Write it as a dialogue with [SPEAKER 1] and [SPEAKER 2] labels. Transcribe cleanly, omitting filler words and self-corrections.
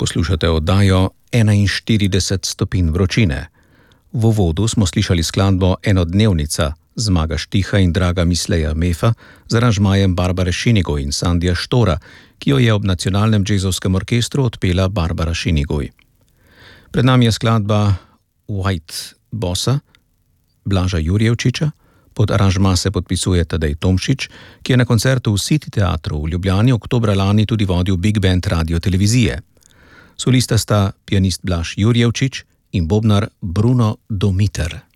[SPEAKER 1] Poslušate oddajo 41 stopinj vročine. V uvodu smo slišali skladbo Enodnevnica Zmaga Štiha in Draga Misleja Mefa z aranžmajem Barbare Šinigoj in Sandija Štora, ki jo je ob Nacionalnem džezovskem orkestru odpela Barbara Šinigoj. Pred nami je skladba White Bossa Blaža Jurjevčiča, pod aranžma se podpisuje Tadej Tomšič, ki je na koncertu v City teatru v Ljubljani oktobra lani tudi vodil Big Band radiotelevizije. Solista sta pianist Blaž Jurjevčič in bobnar Bruno Domiter.